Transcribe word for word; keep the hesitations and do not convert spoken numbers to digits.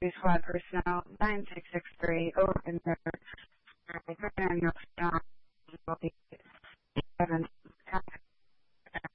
Squad personnel, nine six six three, over in there.